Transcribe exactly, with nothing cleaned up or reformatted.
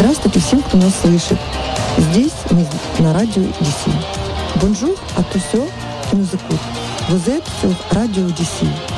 Здравствуйте всем, кто нас слышит. Здесь мы на радио Одиссей. Bonjour à tous ceux qui nous écoutent. Vous êtes sur Radio Odyssey.